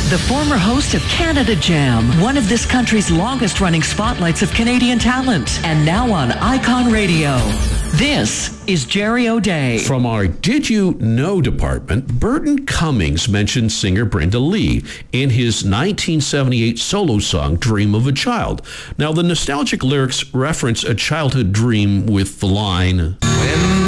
the former host of Canada Jam, one of this country's longest-running spotlights of Canadian talent, and now on Icon Radio. This is Jerry O'Day. From our Did You Know department, Burton Cummings mentioned singer Brenda Lee in his 1978 solo song, Dream of a Child. Now, the nostalgic lyrics reference a childhood dream with the line, "When